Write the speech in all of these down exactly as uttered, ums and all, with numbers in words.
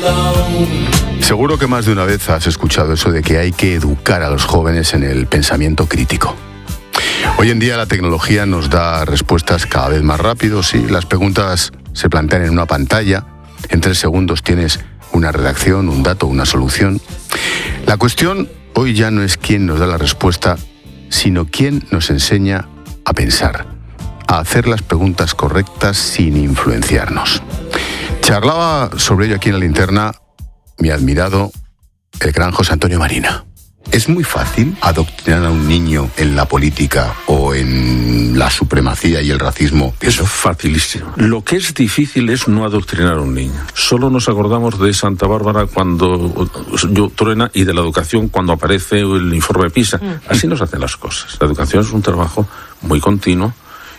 Seguro que más de una vez has escuchado eso de que hay que educar a los jóvenes en el pensamiento crítico. Hoy en día la tecnología nos da respuestas cada vez más rápido, sí, las preguntas se plantean en una pantalla, en tres segundos tienes una redacción, un dato, una solución. La cuestión hoy ya no es quién nos da la respuesta, sino quién nos enseña a pensar, a hacer las preguntas correctas sin influenciarnos. Charlaba sobre ello aquí en La Linterna mi admirado, el gran José Antonio Marina. ¿Es muy fácil adoctrinar a un niño en la política o en la supremacía y el racismo? Es facilísimo. Lo que es difícil es no adoctrinar a un niño. Solo nos acordamos de Santa Bárbara cuando yo, truena y de la educación cuando aparece el informe PISA. Así nos hacen las cosas. La educación es un trabajo muy continuo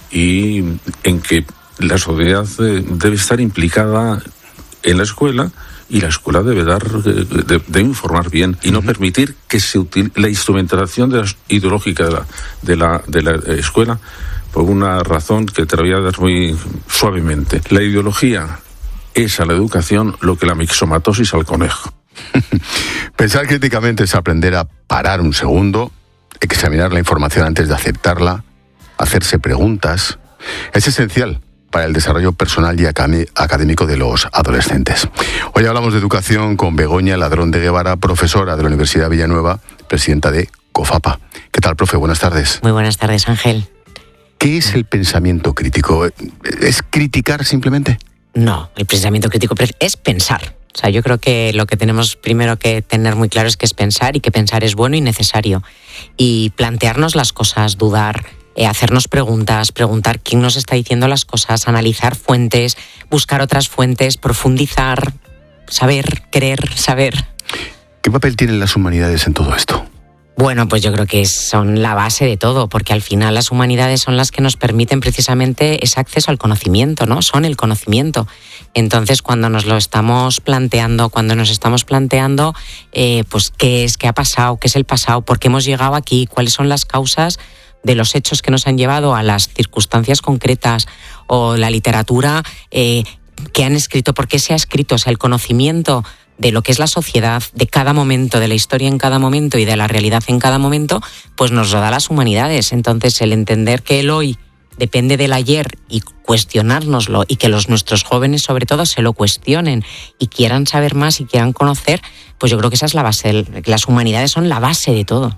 y en que la sociedad debe estar implicada en la escuela. Y la escuela debe dar, debe informar bien y no uh-huh. permitir que se utilice la instrumentación de la, ideológica de la, de, la, de la escuela por una razón que te la voy a dar muy suavemente. La ideología es a la educación lo que la mixomatosis al conejo. Pensar críticamente es aprender a parar un segundo, examinar la información antes de aceptarla, hacerse preguntas. Es esencial para el desarrollo personal y académico de los adolescentes. Hoy hablamos de educación con Begoña Ladrón de Guevara, profesora de la Universidad de Villanueva, presidenta de COFAPA. ¿Qué tal, profe? Buenas tardes. Muy buenas tardes, Ángel. ¿Qué es el pensamiento crítico? ¿Es criticar simplemente? No, el pensamiento crítico es pensar. O sea, yo creo que lo que tenemos primero que tener muy claro es que es pensar y que pensar es bueno y necesario. Y plantearnos las cosas, dudar, Eh, hacernos preguntas, preguntar quién nos está diciendo las cosas, analizar fuentes, buscar otras fuentes, profundizar, saber, querer, saber. ¿Qué papel tienen las humanidades en todo esto? Bueno, pues yo creo que son la base de todo, porque al final las humanidades son las que nos permiten precisamente ese acceso al conocimiento, ¿no? Son el conocimiento. Entonces, cuando nos lo estamos planteando, cuando nos estamos planteando, eh, pues qué es, qué ha pasado, qué es el pasado, por qué hemos llegado aquí, cuáles son las causas de los hechos que nos han llevado a las circunstancias concretas, o la literatura eh, que han escrito, por qué se ha escrito, o sea, el conocimiento de lo que es la sociedad, de cada momento, de la historia en cada momento y de la realidad en cada momento, pues nos lo da las humanidades. Entonces, el entender que el hoy depende del ayer y cuestionárnoslo, y que los nuestros jóvenes sobre todo se lo cuestionen y quieran saber más y quieran conocer, pues yo creo que esa es la base. Las humanidades son la base de todo.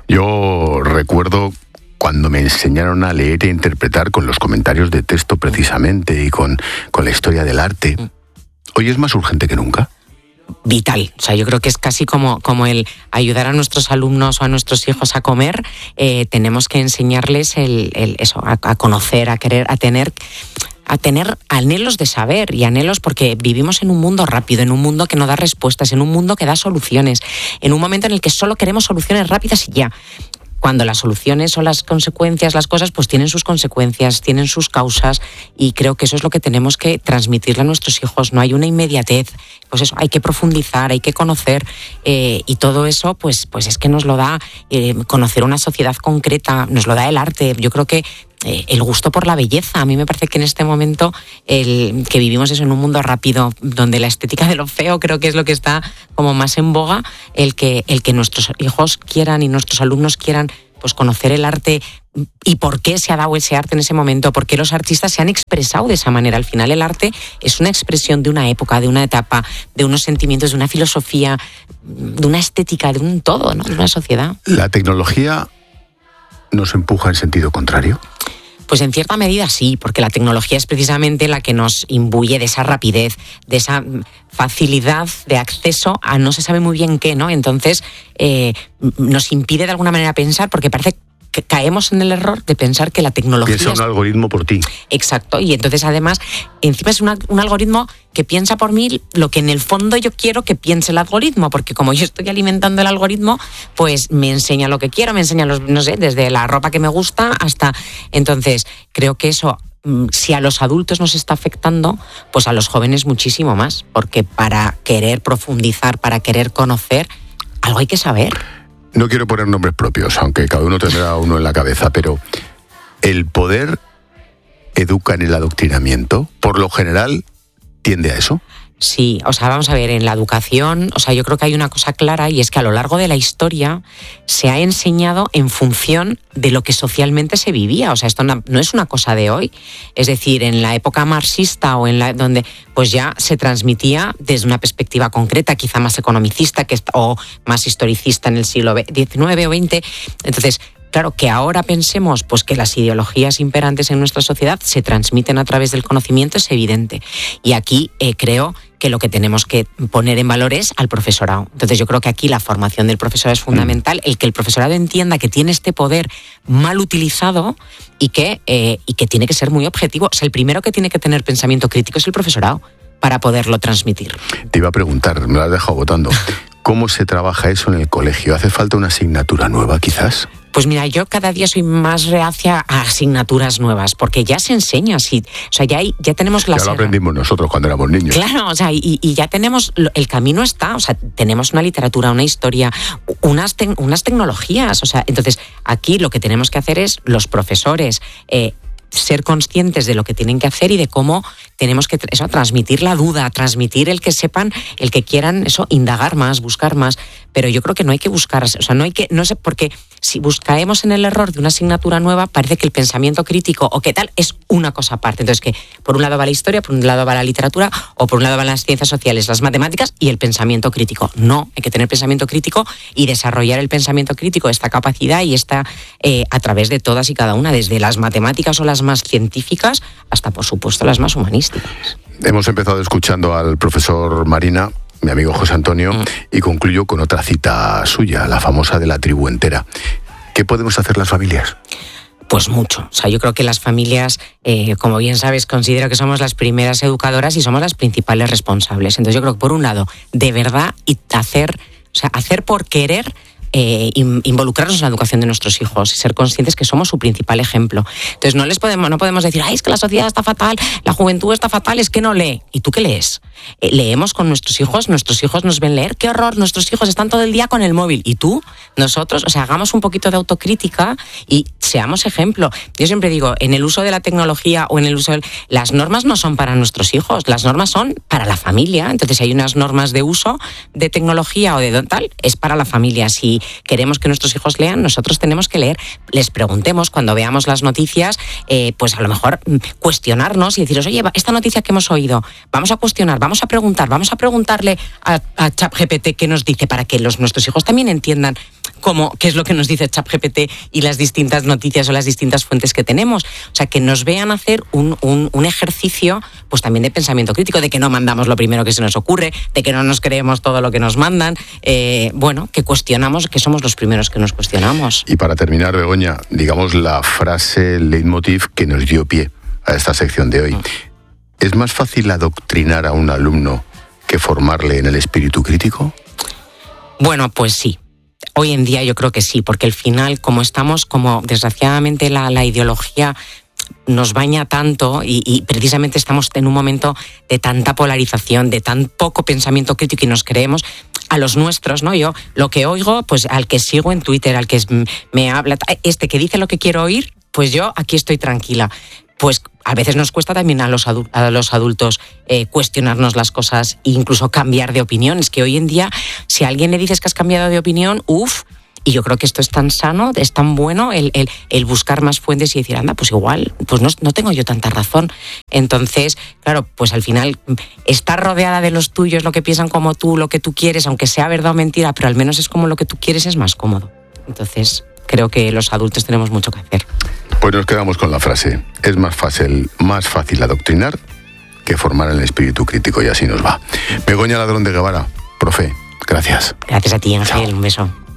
Yo recuerdo cuando me enseñaron a leer e interpretar con los comentarios de texto precisamente y con, con la historia del arte. ¿Hoy es más urgente que nunca? Vital. O sea, yo creo que es casi como, como el ayudar a nuestros alumnos o a nuestros hijos a comer. Eh, tenemos que enseñarles el, el eso, a, a conocer, a querer, a tener... a tener anhelos de saber y anhelos porque vivimos en un mundo rápido, en un mundo que no da respuestas, en un mundo que da soluciones, en un momento en el que solo queremos soluciones rápidas y ya. Cuando las soluciones o las consecuencias, las cosas, pues tienen sus consecuencias, tienen sus causas, y creo que eso es lo que tenemos que transmitirle a nuestros hijos. No hay una inmediatez, pues eso, hay que profundizar, hay que conocer, eh, y todo eso, pues, pues es que nos lo da eh, conocer una sociedad concreta, nos lo da el arte. Yo creo que eh, el gusto por la belleza, a mí me parece que en este momento el que vivimos eso en un mundo rápido, donde la estética de lo feo creo que es lo que está como más en boga, el que, el que nuestros hijos quieran y nuestros alumnos quieran pues conocer el arte y por qué se ha dado ese arte en ese momento, por qué los artistas se han expresado de esa manera. Al final el arte es una expresión de una época, de una etapa, de unos sentimientos, de una filosofía, de una estética, de un todo, ¿no? De una sociedad. ¿La tecnología nos empuja en sentido contrario? Pues en cierta medida sí, porque la tecnología es precisamente la que nos imbuye de esa rapidez, de esa facilidad de acceso a no se sabe muy bien qué, ¿no? Entonces eh, nos impide de alguna manera pensar, porque parece que caemos en el error de pensar que la tecnología... Piensa un es... algoritmo por ti. Exacto, y entonces además, encima es una, un algoritmo que piensa por mí lo que en el fondo yo quiero que piense el algoritmo, porque como yo estoy alimentando el algoritmo, pues me enseña lo que quiero, me enseña, los, no sé, desde la ropa que me gusta hasta... Entonces, creo que eso, si a los adultos nos está afectando, pues a los jóvenes muchísimo más, porque para querer profundizar, para querer conocer, algo hay que saber. No quiero poner nombres propios, aunque cada uno tendrá uno en la cabeza, pero el poder educa en el adoctrinamiento, por lo general, tiende a eso. Sí, o sea, vamos a ver, en la educación, o sea, yo creo que hay una cosa clara y es que a lo largo de la historia se ha enseñado en función de lo que socialmente se vivía. O sea, esto no, no es una cosa de hoy. Es decir, en la época marxista o en la donde pues ya se transmitía desde una perspectiva concreta, quizá más economicista que, o más historicista en el siglo diecinueve o veinte. Entonces, claro, que ahora pensemos pues que las ideologías imperantes en nuestra sociedad se transmiten a través del conocimiento es evidente. Y aquí eh, creo que lo que tenemos que poner en valor es al profesorado. Entonces yo creo que aquí la formación del profesorado es fundamental, el que el profesorado entienda que tiene este poder mal utilizado y que, eh, y que tiene que ser muy objetivo. O sea, el primero que tiene que tener pensamiento crítico es el profesorado para poderlo transmitir. Te iba a preguntar, me lo has dejado votando. ¿Cómo se trabaja eso en el colegio? ¿Hace falta una asignatura nueva, quizás? Pues mira, yo cada día soy más reacia a asignaturas nuevas, porque ya se enseña, sí, o sea, ya, hay, ya tenemos las... Ya lo aprendimos nosotros cuando éramos niños. Claro, o sea, y, y ya tenemos, el camino está, o sea, tenemos una literatura, una historia, unas, te, unas tecnologías, o sea, entonces aquí lo que tenemos que hacer es los profesores... Eh, ser conscientes de lo que tienen que hacer y de cómo tenemos que eso, transmitir la duda, transmitir el que sepan, el que quieran eso, indagar más, buscar más, pero yo creo que no hay que buscar, o sea, no hay que, no sé, porque si buscaemos en el error de una asignatura nueva, parece que el pensamiento crítico o qué tal es una cosa aparte. Entonces que por un lado va la historia, por un lado va la literatura, o por un lado van las ciencias sociales, las matemáticas y el pensamiento crítico. No, hay que tener pensamiento crítico y desarrollar el pensamiento crítico, esta capacidad y esta eh, a través de todas y cada una, desde las matemáticas o las más científicas hasta, por supuesto, las más humanísticas. Hemos empezado escuchando al profesor Marina, mi amigo José Antonio, mm. y concluyo con otra cita suya, la famosa de la tribu entera. ¿Qué podemos hacer las familias? Pues mucho. O sea, yo creo que las familias, eh, como bien sabes, considero que somos las primeras educadoras y somos las principales responsables. Entonces yo creo que, por un lado, de verdad, y hacer, o sea, hacer por querer... Eh, involucrarnos en la educación de nuestros hijos y ser conscientes que somos su principal ejemplo. Entonces no les podemos, no podemos decir, ay, es que la sociedad está fatal, la juventud está fatal, es que no lee. ¿Y tú qué lees? Eh, leemos con nuestros hijos, nuestros hijos nos ven leer, qué horror, nuestros hijos están todo el día con el móvil. ¿Y tú? Nosotros, o sea, hagamos un poquito de autocrítica y seamos ejemplo. Yo siempre digo, en el uso de la tecnología o en el uso de... Las normas no son para nuestros hijos, las normas son para la familia. Entonces, si hay unas normas de uso de tecnología o de tal, es para la familia. Si queremos que nuestros hijos lean, nosotros tenemos que leer. Les preguntemos cuando veamos las noticias, eh, pues a lo mejor cuestionarnos y deciros, oye, esta noticia que hemos oído, vamos a cuestionar, vamos a preguntar, vamos a preguntarle a, a ChatGPT qué nos dice para que los, nuestros hijos también entiendan cómo, qué es lo que nos dice ChatGPT y las distintas noticias o las distintas fuentes que tenemos. O sea, que nos vean hacer un, un, un ejercicio pues también de pensamiento crítico, de que no mandamos lo primero que se nos ocurre, de que no nos creemos todo lo que nos mandan, eh, bueno, que cuestionamos, que somos los primeros que nos cuestionamos. Y para terminar, Begoña, digamos la frase leitmotiv que nos dio pie a esta sección de hoy. ¿Es más fácil adoctrinar a un alumno que formarle en el espíritu crítico? Bueno, pues sí. Hoy en día yo creo que sí, porque al final, como estamos, como desgraciadamente la, la ideología nos baña tanto y, y precisamente estamos en un momento de tanta polarización, de tan poco pensamiento crítico y nos creemos a los nuestros, ¿no? Yo lo que oigo, pues al que sigo en Twitter, al que me habla, este que dice lo que quiero oír, pues yo aquí estoy tranquila. Pues a veces nos cuesta también a los, adu- a los adultos eh, cuestionarnos las cosas e incluso cambiar de opinión. Es que hoy en día, si a alguien le dices que has cambiado de opinión, uff, y yo creo que esto es tan sano, es tan bueno el, el, el buscar más fuentes y decir, anda, pues igual, pues no, no tengo yo tanta razón. Entonces, claro, pues al final estar rodeada de los tuyos, lo que piensan como tú, lo que tú quieres, aunque sea verdad o mentira, pero al menos es como lo que tú quieres, es más cómodo. Entonces, creo que los adultos tenemos mucho que hacer. Pues nos quedamos con la frase, es más fácil, más fácil adoctrinar que formar el espíritu crítico, y así nos va. Begoña Ladrón de Guevara, profe, gracias. Gracias a ti, Ángel, Chao. Un beso.